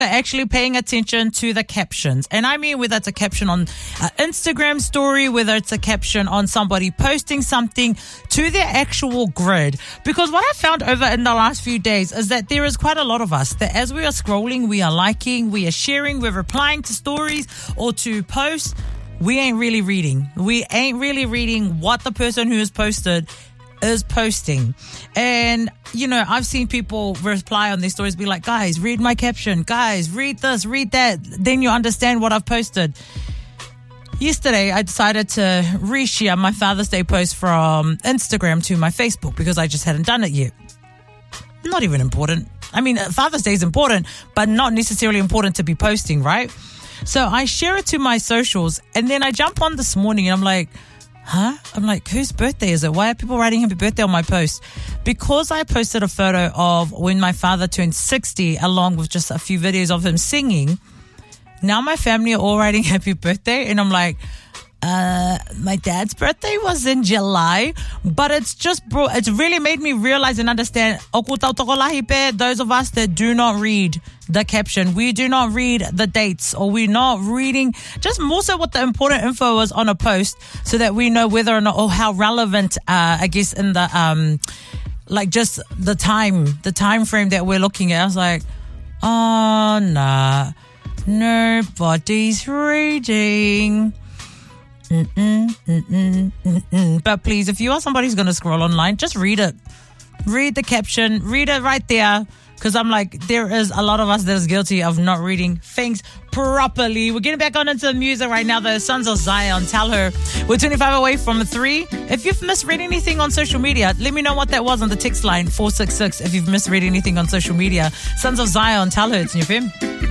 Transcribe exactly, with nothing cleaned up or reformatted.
actually paying attention to the captions. And I mean whether it's a caption on an Instagram story, whether it's a caption on somebody posting something, to their actual grid. Because what I found over in the last few days is that there is quite a lot of us that as we are scrolling, we are liking, we are sharing, we're replying to stories or to posts. We ain't really reading. We ain't really reading what the person who has posted is posting. And, you know, I've seen people reply on these stories, be like, guys, read my caption. Guys, read this, read that. Then you understand what I've posted. Yesterday, I decided to reshare my Father's Day post from Instagram to my Facebook because I just hadn't done it yet. Not even important. I mean, Father's Day is important, but not necessarily important to be posting, right? So I share it to my socials, and then I jump on this morning and I'm like, huh? I'm like, whose birthday is it? Why are people writing happy birthday on my post? Because I posted a photo of when my father turned sixty, along with just a few videos of him singing. Now my family are all writing happy birthday, and I'm like, uh, my dad's birthday was in July, but it's just, bro, it's really made me realize and understand, those of us that do not read the caption, we do not read the dates, or we're not reading just more so what the important info is on a post, so that we know whether or not, or how relevant, uh, I guess in the, um, like just the time, the time frame that we're looking at. I was like, oh, nah, nobody's reading. Mm-mm, mm-mm, mm-mm. But please, if you are somebody who's going to scroll online, just read it. Read the caption. Read it right there. Because I'm like, there is a lot of us that is guilty of not reading things properly. We're getting back on into the music right now. The Sons of Zion, Tell Her. We're twenty-five away from three. If you've misread anything on social media, let me know what that was on the text line, four six six. If you've misread anything on social media. Sons of Zion, Tell Her. It's in your F M.